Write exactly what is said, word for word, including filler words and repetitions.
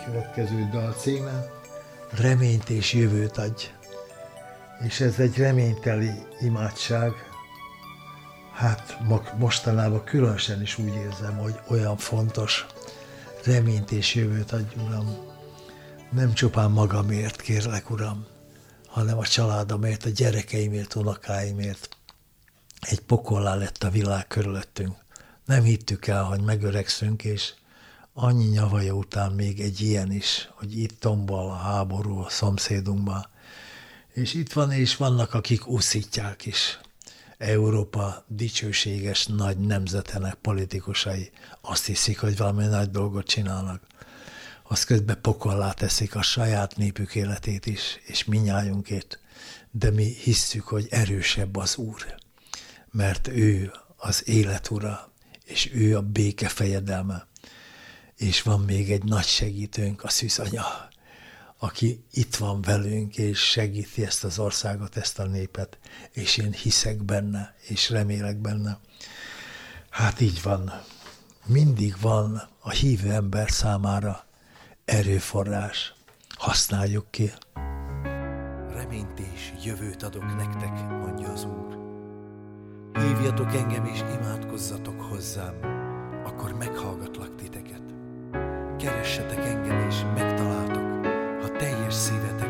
következő dal címe, reményt és jövőt adj. És ez egy reményteli imádság. Hát mostanában különösen is úgy érzem, hogy olyan fontos, reményt és jövőt adj, Uram. Nem csupán magamért, kérlek, Uram, hanem a családomért, a gyerekeimért, unokáimért. Egy pokollá lett a világ körülöttünk. Nem hittük el, hogy megöregszünk, és annyi nyavaja után még egy ilyen is, hogy itt tombol a háború a szomszédunkban. És itt van, és vannak, akik úszítják is. Európa dicsőséges nagy nemzetenek politikusai azt hiszik, hogy valami nagy dolgot csinálnak. Az közben pokollá teszik a saját népük életét is, és minnyájunkét. De mi hisszük, hogy erősebb az Úr, mert ő az élet ura, és ő a béke fejedelme. És van még egy nagy segítőnk, a szűzanya, aki itt van velünk, és segíti ezt az országot, ezt a népet, és én hiszek benne, és remélek benne. Hát így van. Mindig van a hívő ember számára erőforrás. Használjuk ki. Reményt és jövőt adok nektek, mondja az Úr. Hívjatok engem és imádkozzatok hozzám, akkor meghallgatlak titeket. Keressetek engem és megtaláltok, ha teljes szívetek